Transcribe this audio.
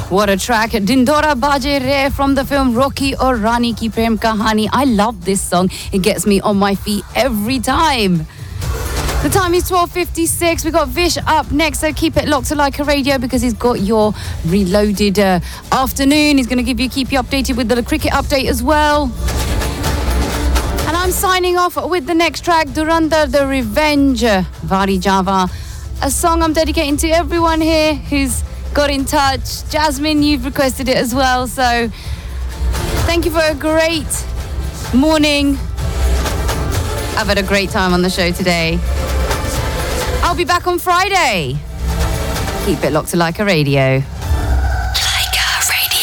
What a track. Dindora Baje Re from the film Rocky Aur Rani Ki Prem Kahani. I love this song. It gets me on my feet every time. The time is 12:56. We got Vish up next, so keep it locked to Like a Radio because he's got your reloaded afternoon. He's going to keep you updated with the cricket update as well. And I'm signing off with the next track, Durandar The Revenge, Vari Java. A song I'm dedicating to everyone here who's got in touch. Jasmine, you've requested it as well, so thank you for a great morning. I've had a great time on the show today. I'll be back on Friday. Keep it locked to Like a Radio.